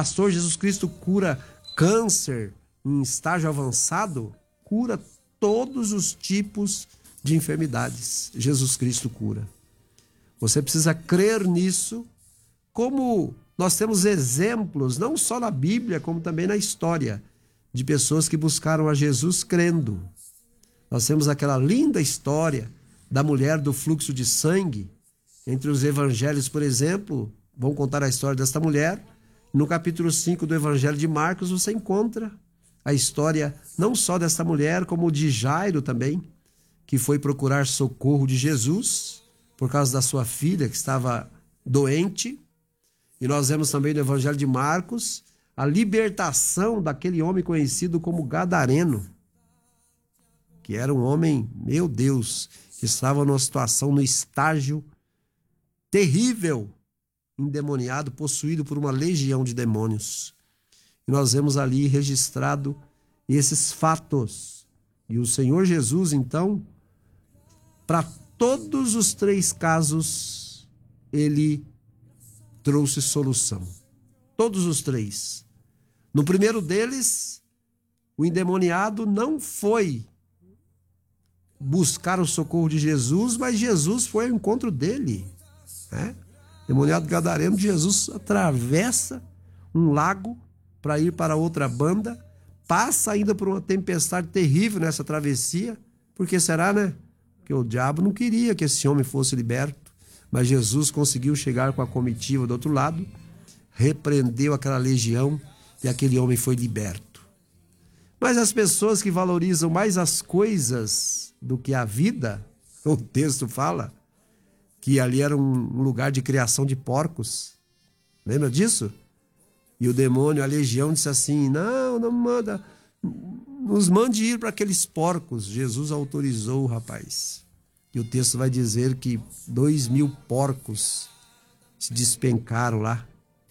Pastor, Jesus Cristo cura câncer em estágio avançado? Cura todos os tipos de enfermidades. Jesus Cristo cura. Você precisa crer nisso, como nós temos exemplos, não só na Bíblia, como também na história, de pessoas que buscaram a Jesus crendo. Nós temos aquela linda história da mulher do fluxo de sangue. Entre os evangelhos, por exemplo, vão contar a história desta mulher. No capítulo 5 do Evangelho de Marcos, você encontra a história não só desta mulher, como de Jairo também, que foi procurar socorro de Jesus por causa da sua filha que estava doente. E nós vemos também no Evangelho de Marcos a libertação daquele homem conhecido como Gadareno, que era um homem, meu Deus, que estava numa situação, no estágio terrível, endemoniado, possuído por uma legião de demônios. E nós vemos ali registrado esses fatos. E o Senhor Jesus, então, para todos os 3 casos, ele trouxe solução. Todos os 3. No primeiro deles, o endemoniado não foi buscar o socorro de Jesus, mas Jesus foi ao encontro dele, né? Endemoniado gadareno, Jesus atravessa um lago para ir para outra banda, passa ainda por uma tempestade terrível nessa travessia. Por que será, né? Porque o diabo não queria que esse homem fosse liberto, mas Jesus conseguiu chegar com a comitiva do outro lado, repreendeu aquela legião e aquele homem foi liberto. Mas as pessoas que valorizam mais as coisas do que a vida, o texto fala que ali era um lugar de criação de porcos. Lembra disso? E o demônio, a legião, disse assim: não manda, nos mande ir para aqueles porcos. Jesus autorizou o rapaz. E o texto vai dizer que 2.000 porcos se despencaram lá,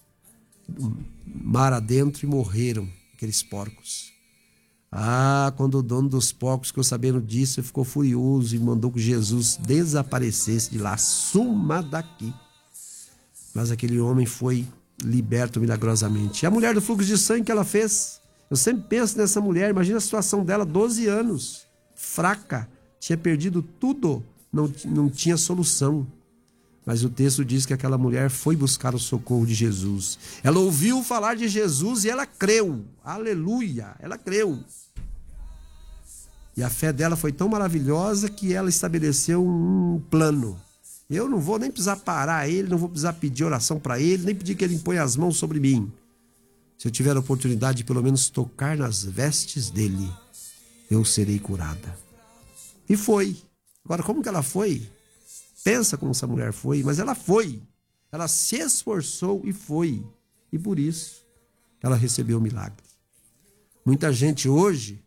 mar adentro, e morreram aqueles porcos. Quando o dono dos porcos ficou sabendo disso, ele ficou furioso e mandou que Jesus desaparecesse de lá. Suma daqui. Mas aquele homem foi liberto milagrosamente. E a mulher do fluxo de sangue, que ela fez? Eu sempre penso nessa mulher, imagina a situação dela, 12 anos, fraca, tinha perdido tudo, não tinha solução. Mas o texto diz que aquela mulher foi buscar o socorro de Jesus. Ela ouviu falar de Jesus e ela creu. Aleluia! Ela creu. E a fé dela foi tão maravilhosa que ela estabeleceu um plano. Eu não vou nem precisar parar ele, não vou precisar pedir oração para ele, nem pedir que ele imponha as mãos sobre mim. Se eu tiver a oportunidade de pelo menos tocar nas vestes dele, eu serei curada. E foi. Agora, como que ela foi? Pensa como essa mulher foi, mas ela foi. Ela se esforçou e foi. E por isso, ela recebeu o milagre. Muita gente hoje,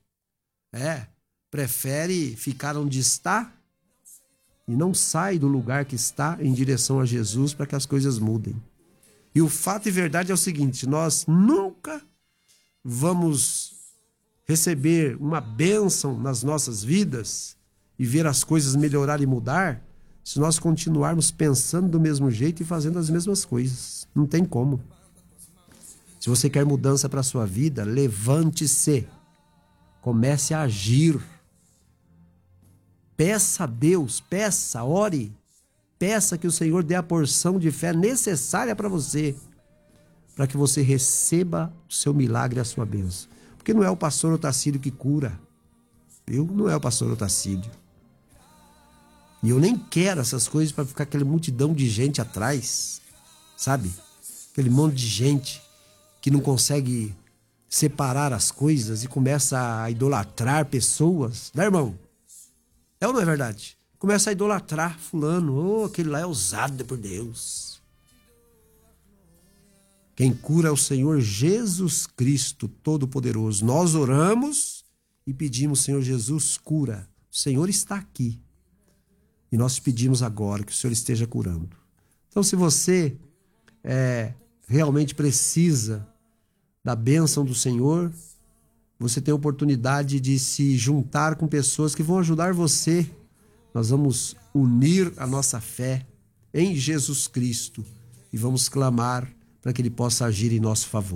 prefere ficar onde está e não sai do lugar que está em direção a Jesus para que as coisas mudem. E o fato e verdade é o seguinte: nós nunca vamos receber uma bênção nas nossas vidas e ver as coisas melhorar e mudar se nós continuarmos pensando do mesmo jeito e fazendo as mesmas coisas. Não tem como. Se você quer mudança para a sua vida, levante-se. Comece a agir. Peça a Deus, ore. Peça que o Senhor dê a porção de fé necessária para você, para que você receba o seu milagre e a sua bênção. Porque não é o pastor Otacílio que cura. Não é o pastor Otacílio. E eu nem quero essas coisas para ficar aquela multidão de gente atrás, sabe? Aquele monte de gente que não consegue separar as coisas e começa a idolatrar pessoas, né, irmão? É ou não é verdade? Começa a idolatrar fulano. Aquele lá é usado por Deus. Quem cura é o Senhor Jesus Cristo Todo-Poderoso. Nós oramos e pedimos: Senhor Jesus, cura. O Senhor está aqui. E nós pedimos agora que o Senhor esteja curando. Então, se você realmente precisa da bênção do Senhor, você tem a oportunidade de se juntar com pessoas que vão ajudar você. Nós vamos unir a nossa fé em Jesus Cristo e vamos clamar para que Ele possa agir em nosso favor.